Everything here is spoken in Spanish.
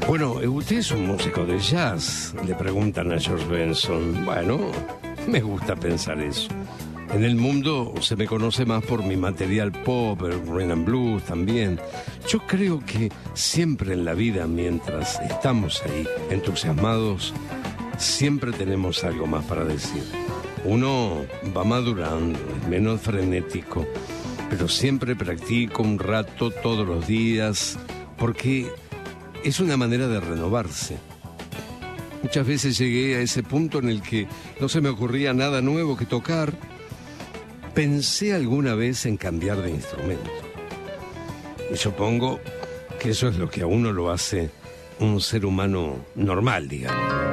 Bueno, usted es un músico de jazz, le preguntan a George Benson. Bueno, me gusta pensar eso. En el mundo se me conoce más por mi material pop, el rhythm and blues también. Yo creo que siempre en la vida, mientras estamos ahí, entusiasmados, siempre tenemos algo más para decir. Uno va madurando, es menos frenético, pero siempre practico un rato todos los días, porque es una manera de renovarse. Muchas veces llegué a ese punto en el que no se me ocurría nada nuevo que tocar. Pensé alguna vez en cambiar de instrumento. Y supongo que eso es lo que a uno lo hace un ser humano normal, digamos.